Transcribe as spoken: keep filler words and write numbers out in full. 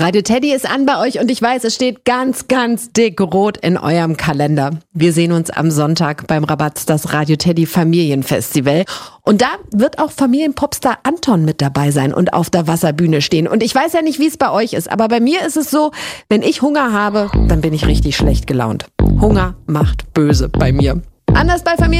Radio Teddy ist an bei euch und ich weiß, es steht ganz, ganz dick rot in eurem Kalender. Wir sehen uns am Sonntag beim Rabatz, das Radio Teddy Familienfestival. Und da wird auch Familienpopstar Anton mit dabei sein und auf der Wasserbühne stehen. Und ich weiß ja nicht, wie es bei euch ist, aber bei mir ist es so, wenn ich Hunger habe, dann bin ich richtig schlecht gelaunt. Hunger macht böse bei mir. Anders bei Familien